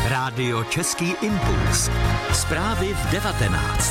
Rádio Český impuls. Zprávy v 19.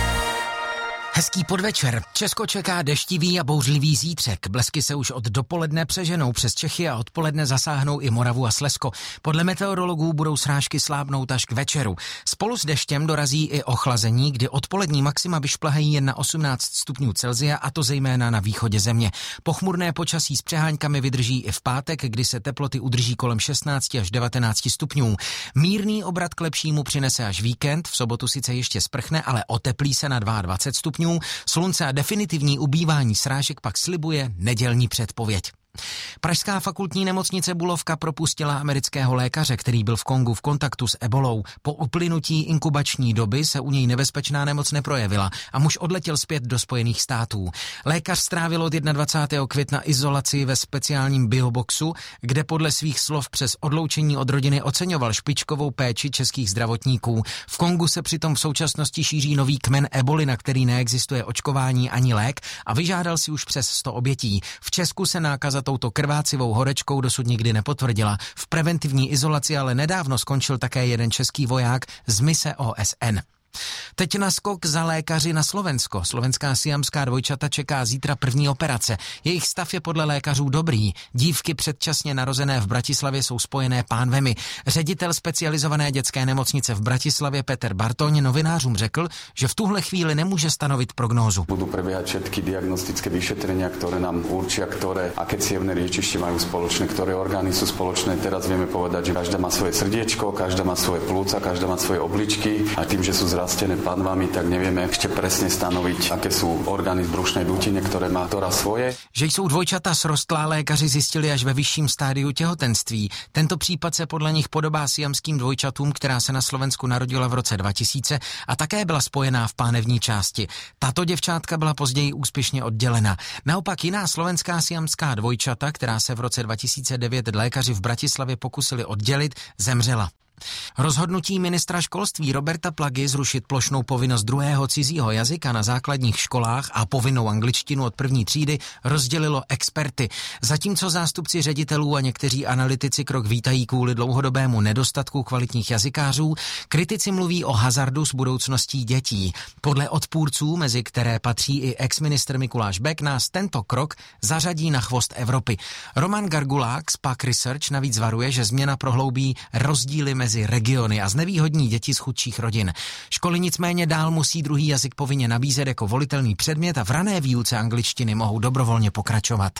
Hezký podvečer. Česko čeká deštivý a bouřlivý zítřek. Blesky se už od dopoledne přeženou přes Čechy a odpoledne zasáhnou i Moravu a Slezsko. Podle meteorologů budou srážky slábnout až k večeru. Spolu s deštěm dorazí i ochlazení, kdy odpolední maxima vyšplhají jen na 18 stupňů Celsia, a to zejména na východě země. Pochmurné počasí s přeháňkami vydrží i v pátek, kdy se teploty udrží kolem 16 až 19 stupňů. Mírný obrat k lepšímu přinese až víkend, v sobotu sice ještě sprchne, ale oteplí se na 22 stupňů. Slunce a definitivní ubývání srážek pak slibuje nedělní předpověď. Pražská fakultní nemocnice Bulovka propustila amerického lékaře, který byl v Kongu v kontaktu s ebolou. Po uplynutí inkubační doby se u něj nebezpečná nemoc neprojevila a muž odletěl zpět do Spojených států. Lékař strávil od 21. května izolaci ve speciálním bioboxu, kde podle svých slov přes odloučení od rodiny oceňoval špičkovou péči českých zdravotníků. V Kongu se přitom v současnosti šíří nový kmen eboli, na který neexistuje očkování ani lék, a vyžádal si už přes 100 obětí. V Česku se nákaza touto krvácivou horečkou dosud nikdy nepotvrdila. V preventivní izolaci ale nedávno skončil také jeden český voják z mise OSN. Teď naskok za lékaři na Slovensko. Slovenská siamská dvojčata čeká zítra první operace. Jejich stav je podle lékařů dobrý. Dívky předčasně narozené v Bratislavě jsou spojené pánvemi. Ředitel specializované dětské nemocnice v Bratislavě Peter Bartoň novinářům řekl, že v tuhle chvíli nemůže stanovit prognózu. Budú prebiehať všetky diagnostické vyšetrenia, ktoré nám určia, aké cievne riečište majú spoločné, ktoré orgány sú spoločné. Teraz vieme povedať, že každá má svoje srdiečko, každá má svoje plúca, každá má svoje obličky, a tým, že sú zrastené panvami, tak nevieme ešte presne stanoviť, aké sú orgány v brušnej dutine, ktoré má ktorá svoje. Že jsou dvojčata srostlá, lékaři zjistili až ve vyšším stádiu těhotenství. Tento případ se podle nich podobá siamským dvojčatům, která se na Slovensku narodila v roce 2000 a také byla spojená v pánevní části. Tato děvčátka byla později úspěšně oddělena. Naopak jiná slovenská siamská dvojčata, která se v roce 2009 lékaři v Bratislavě pokusili oddělit, zemřela. Rozhodnutí ministra školství Roberta Plagy zrušit plošnou povinnost druhého cizího jazyka na základních školách a povinnou angličtinu od první třídy rozdělilo experty. Zatímco zástupci ředitelů a někteří analytici krok vítají kvůli dlouhodobému nedostatku kvalitních jazykářů, kritici mluví o hazardu s budoucností dětí. Podle odpůrců, mezi které patří i ex-ministr Mikuláš Bek, nás tento krok zařadí na chvost Evropy. Roman Gargulák z PAC Research navíc varuje, že změna prohloubí rozdíly mezi regiony a znevýhodní děti z chudších rodin. Školy nicméně dál musí druhý jazyk povinně nabízet jako volitelný předmět a v rané výuce angličtiny mohou dobrovolně pokračovat.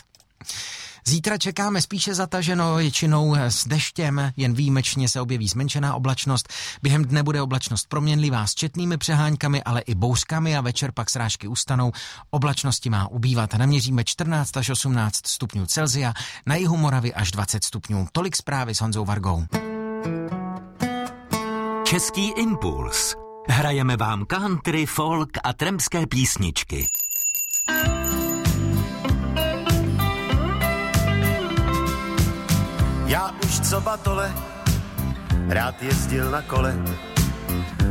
Zítra čekáme spíše zataženo, většinou s deštěm, jen výjimečně se objeví zmenšená oblačnost. Během dne bude oblačnost proměnlivá s četnými přeháňkami, ale i bouřkami, a večer pak srážky ustanou. Oblačnosti má ubývat. Naměříme 14 až 18 stupňů Celsia, na jihu Moravy až 20 stupňů. Tolik zprávy s Honzou Vargou. Český impuls. Hrajeme vám country, folk a trampské písničky. Já už coba dole, rád jezdil na kole,